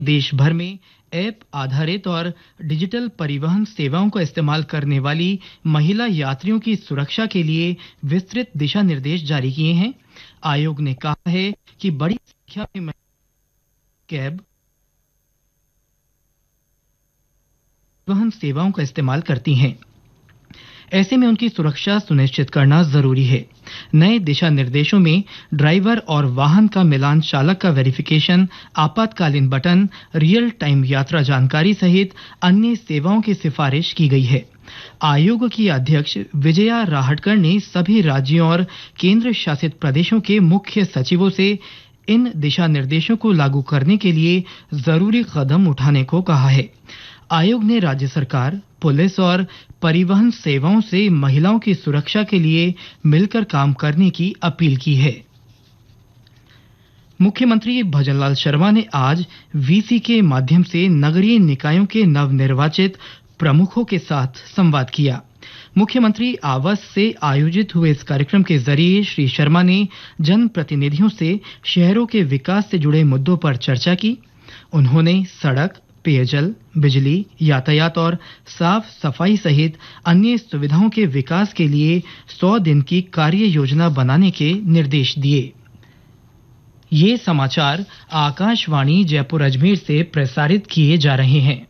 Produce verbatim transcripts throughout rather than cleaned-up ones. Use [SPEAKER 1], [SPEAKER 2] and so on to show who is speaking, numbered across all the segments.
[SPEAKER 1] देश भर में ऐप आधारित और डिजिटल परिवहन सेवाओं का इस्तेमाल करने वाली महिला यात्रियों की सुरक्षा के लिए विस्तृत दिशा निर्देश जारी किए हैं। आयोग ने कहा है कि बड़ी संख्या में महिला कैब परिवहन सेवाओं का इस्तेमाल करती हैं। ऐसे में उनकी सुरक्षा सुनिश्चित करना जरूरी है। नए दिशा निर्देशों में ड्राइवर और वाहन का मिलान, चालक का वेरिफिकेशन, आपातकालीन बटन, रियल टाइम यात्रा जानकारी सहित अन्य सेवाओं की सिफारिश की गई है। आयोग की अध्यक्ष विजया राहटकर ने सभी राज्यों और केंद्र शासित प्रदेशों के मुख्य सचिवों से इन दिशा निर्देशों को लागू करने के लिए जरूरी कदम उठाने को कहा है। आयोग ने राज्य सरकार, पुलिस और परिवहन सेवाओं से महिलाओं की सुरक्षा के लिए मिलकर काम करने की अपील की है। मुख्यमंत्री भजनलाल शर्मा ने आज वीसी के माध्यम से नगरीय निकायों के नवनिर्वाचित प्रमुखों के साथ संवाद किया। मुख्यमंत्री आवास से आयोजित हुए इस कार्यक्रम के जरिए श्री शर्मा ने जनप्रतिनिधियों से शहरों के विकास से जुड़े मुद्दों पर चर्चा की। उन्होंने सड़क, पेयजल, बिजली, यातायात और साफ सफाई सहित अन्य सुविधाओं के विकास के लिए सौ दिन की कार्य योजना बनाने के निर्देश दिए। ये समाचार आकाशवाणी जयपुर अजमेर से प्रसारित किए जा रहे हैं।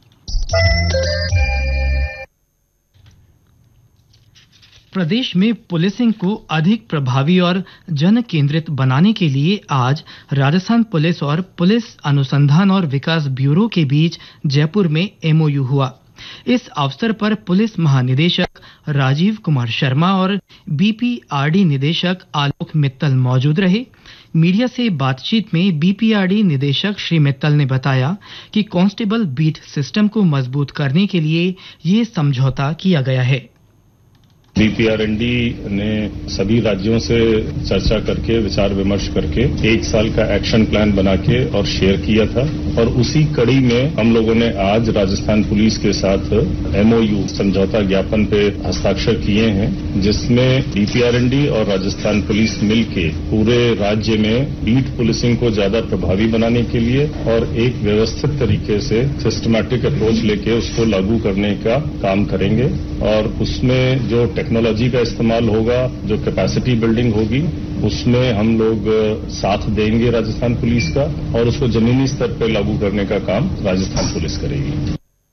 [SPEAKER 1] प्रदेश में पुलिसिंग को अधिक प्रभावी और जन केंद्रित बनाने के लिए आज राजस्थान पुलिस और पुलिस अनुसंधान और विकास ब्यूरो के बीच जयपुर में एमओयू हुआ। इस अवसर पर पुलिस महानिदेशक राजीव कुमार शर्मा और बीपीआरडी निदेशक आलोक मित्तल मौजूद रहे। मीडिया से बातचीत में बीपीआरडी निदेशक श्री मित्तल ने बताया कि कांस्टेबल बीट सिस्टम को मजबूत करने के लिए ये समझौता किया गया है।
[SPEAKER 2] बीपीआरडी ने सभी राज्यों से चर्चा करके, विचार विमर्श करके एक साल का एक्शन प्लान बना के और शेयर किया था और उसी कड़ी में हम लोगों ने आज राजस्थान पुलिस के साथ एमओयू समझौता ज्ञापन पे हस्ताक्षर किए हैं, जिसमें बीपीआरडी और राजस्थान पुलिस मिलके पूरे राज्य में बीट पुलिसिंग को ज्यादा प्रभावी बनाने के लिए और एक व्यवस्थित तरीके से सिस्टमैटिक अप्रोच लेके उसको लागू करने का काम करेंगे। और उसमें जो टेक्नोलॉजी का इस्तेमाल होगा, जो कैपेसिटी बिल्डिंग होगी, उसमें हम लोग साथ देंगे राजस्थान पुलिस का और उसको जमीनी स्तर पर लागू करने का काम राजस्थान पुलिस करेगी।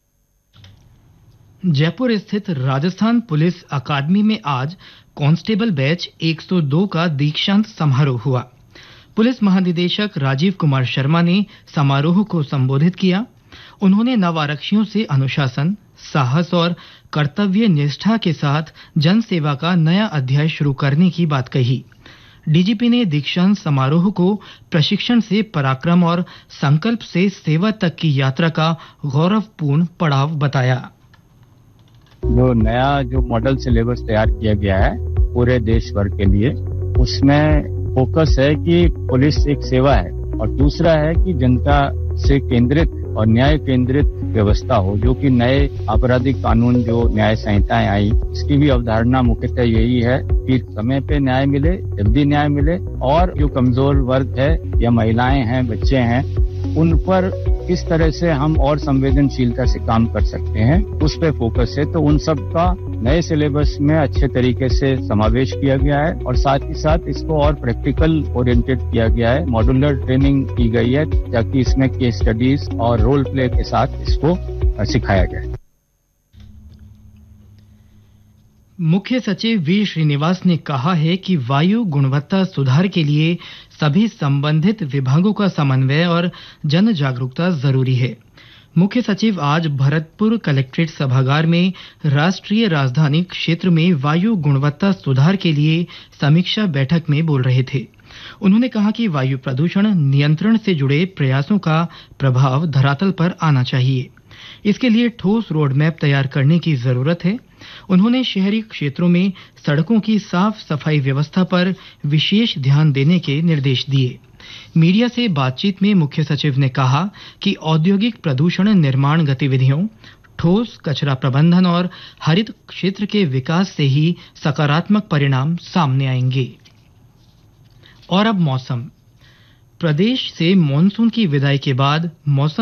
[SPEAKER 1] जयपुर स्थित राजस्थान पुलिस अकादमी में आज कांस्टेबल बैच एक सौ दो का दीक्षांत समारोह हुआ। पुलिस महानिदेशक राजीव कुमार शर्मा ने समारोह को संबोधित किया। उन्होंने नव आरक्षियों से अनुशासन, साहस और कर्तव्य निष्ठा के साथ जन सेवा का नया अध्याय शुरू करने की बात कही। डीजीपी ने दीक्षांत समारोह को प्रशिक्षण से पराक्रम और संकल्प से सेवा तक की यात्रा का गौरवपूर्ण पड़ाव बताया।
[SPEAKER 3] जो नया जो मॉडल सिलेबस तैयार किया गया है पूरे देश भर के लिए, उसमें फोकस है कि पुलिस एक सेवा है और दूसरा है कि जनता से केंद्रित और न्याय केंद्रित व्यवस्था हो, जो कि नए आपराधिक कानून जो न्याय संहिताएं आई, इसकी भी अवधारणा मुख्यतः यही है कि समय पे न्याय मिले, जल्दी न्याय मिले और जो कमजोर वर्ग है या महिलाएं हैं, बच्चे हैं, उन पर किस तरह से हम और संवेदनशीलता से काम कर सकते हैं, उस पे फोकस है। तो उन सब का नए सिलेबस में अच्छे तरीके से समावेश किया गया है और साथ ही साथ इसको और प्रैक्टिकल ओरिएंटेड किया गया है। मॉड्यूलर ट्रेनिंग की गई है ताकि इसमें केस स्टडीज और रोल प्ले के साथ इसको सिखाया गया है।
[SPEAKER 1] मुख्य सचिव वी श्रीनिवास ने कहा है कि वायु गुणवत्ता सुधार के लिए सभी संबंधित विभागों का समन्वय और जन जागरूकता जरूरी है। मुख्य सचिव आज भरतपुर कलेक्ट्रेट सभागार में राष्ट्रीय राजधानी क्षेत्र में वायु गुणवत्ता सुधार के लिए समीक्षा बैठक में बोल रहे थे। उन्होंने कहा कि वायु प्रदूषण नियंत्रण से जुड़े प्रयासों का प्रभाव धरातल पर आना चाहिए। इसके लिए ठोस रोड मैप तैयार करने की जरूरत है। उन्होंने शहरी क्षेत्रों में सड़कों की साफ सफाई व्यवस्था पर विशेष ध्यान देने के निर्देश दिए। मीडिया से बातचीत में मुख्य सचिव ने कहा कि औद्योगिक प्रदूषण निर्माण गतिविधियों, ठोस कचरा प्रबंधन और हरित क्षेत्र के विकास से ही सकारात्मक परिणाम सामने आएंगे। और अब मौसम। प्रदेश से मानसून की विदाई के बाद मौसम